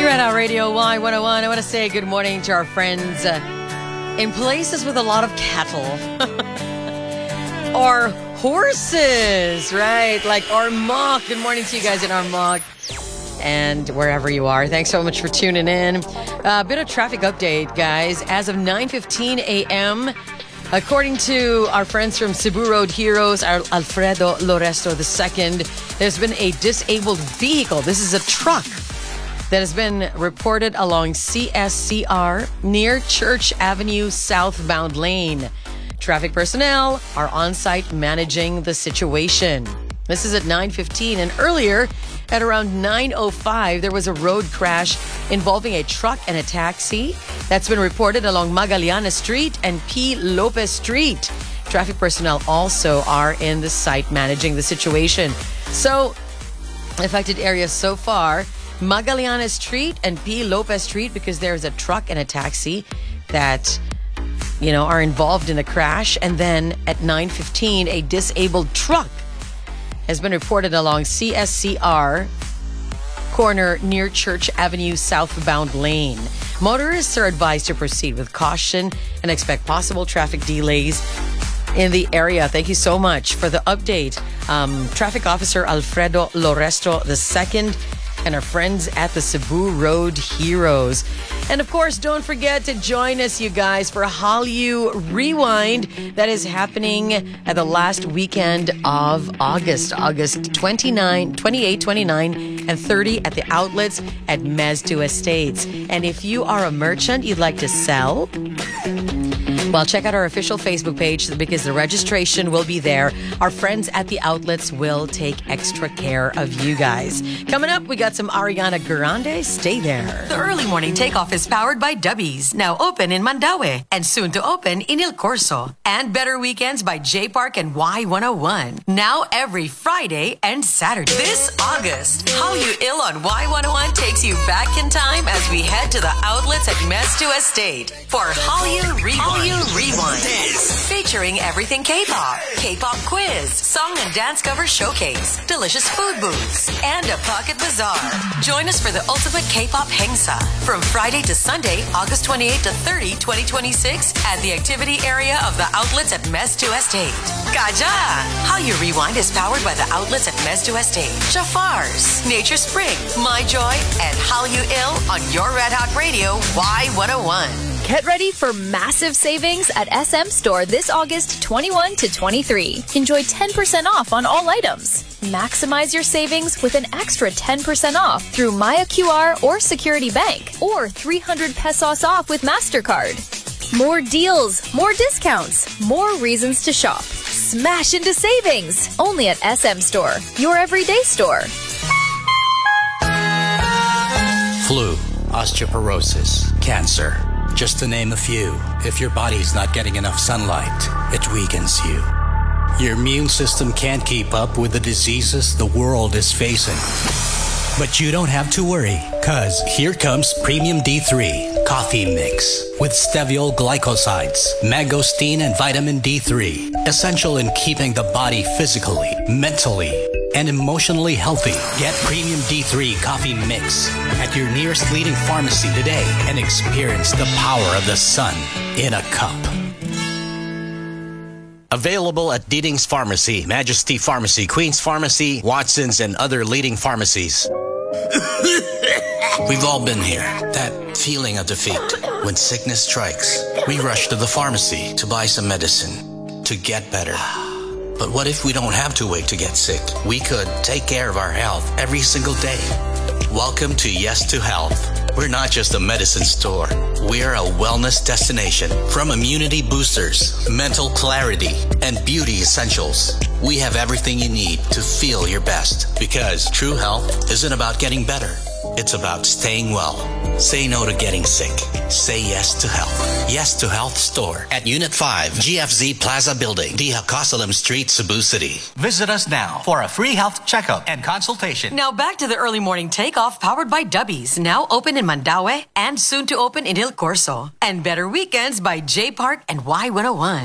Red Out Radio Y101. I want to say good morning to our friends in places with a lot of cattle or horses, right? Like Ormoc. Good morning to you guys in Ormoc and wherever you are. Thanks so much for tuning in. A bit of traffic update, guys. As of 9:15 a.m., according to our friends from Cebu Road Heroes, our Alfredo Loresto II, there's been a disabled vehicle. This is a truck that has been reported along CSCR near Church Avenue southbound lane. Traffic personnel are on site managing the situation. This is at 9:15, and earlier at around 9:05, there was a road crash involving a truck and a taxi that's been reported along Magallanes Street and P. Lopez Street. Traffic personnel also are in the site managing the situation. So, affected areas so far, Magallanes Street and P. Lopez Street, because there's a truck and a taxi that, are involved in the crash. And then at 9:15, a disabled truck has been reported along CSCR corner near Church Avenue southbound lane. Motorists are advised to proceed with caution and expect possible traffic delays in the area. Thank you so much for the update. Traffic Officer Alfredo Loresto II and our friends at the Cebu Road Heroes. And of course, don't forget to join us, you guys, for Hallyu Rewind that is happening at the last weekend of August 28, 29, and 30 at the outlets at Mez2 Estates. And if you are a merchant you'd like to sell, well, check out our official Facebook page because the registration will be there. Our friends at the outlets will take extra care of you guys. Coming up, we got some Ariana Grande. Stay there. The early morning takeoff is powered by Dubbies, now open in Mandaue and soon to open in Il Corso. And Better Weekends by J Park and Y101, now every Friday and Saturday. This August, Hallyu Il on Y101 takes you back in time as we head to the outlets at Mez2 Estate for Hallyu Rewind. Featuring everything K-pop, K-pop quiz, song and dance cover showcase, delicious food booths, and a pocket bazaar. Join us for the ultimate K-pop Hengsa from Friday to Sunday, August 28 to 30, 2026 at the activity area of the outlets at Mez2 Estate. Kaja! Hallyu Rewind is powered by the outlets at Mez2 Estate, Jafars, Nature Spring, My Joy, and Hallyu Il on your Red Hot Radio Y101. Get ready for massive savings at SM Store this August 21 to 23. Enjoy 10% off on all items. Maximize your savings with an extra 10% off through Maya QR or Security Bank, or 300 pesos off with MasterCard. More deals, more discounts, more reasons to shop. Smash into savings only at SM Store, your everyday store. Flu, osteoporosis, cancer. Just to name a few, if your body's not getting enough sunlight, it weakens you. Your immune system can't keep up with the diseases the world is facing. But you don't have to worry, cause here comes Premium D3 Coffee Mix with steviol glycosides, mangosteen, and vitamin D3. Essential in keeping the body physically, mentally, and emotionally healthy. Get Premium D3 Coffee Mix at your nearest leading pharmacy today and experience the power of the sun in a cup. Available at Deeding's Pharmacy, Majesty Pharmacy, Queen's Pharmacy, Watson's, and other leading pharmacies. We've all been here. That feeling of defeat. When sickness strikes, we rush to the pharmacy to buy some medicine to get better. But what if we don't have to wait to get sick? We could take care of our health every single day. Welcome to Yes to Health. We're not just a medicine store. We're a wellness destination. From immunity boosters, mental clarity, and beauty essentials, we have everything you need to feel your best. Because true health isn't about getting better. It's about staying well. Say no to getting sick. Say yes to health. Yes to Health Store at Unit 5, GFZ Plaza Building, Dihacosalem Street, Cebu City. Visit us now for a free health checkup and consultation. Now back to the early morning takeoff powered by Dubbies, now open in Mandaue and soon to open in Il Corso. And Better Weekends by J Park and Y101.